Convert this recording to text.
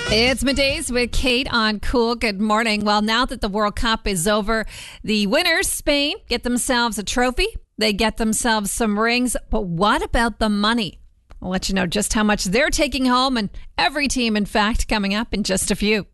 It's Middays with Kate on Cool. Good morning. Well, now that the World Cup is over, the winners, Spain, get themselves a trophy. They get themselves some rings. But what about the money? I'll let you know just how much they're taking home, and every team, in fact, coming up in just a few.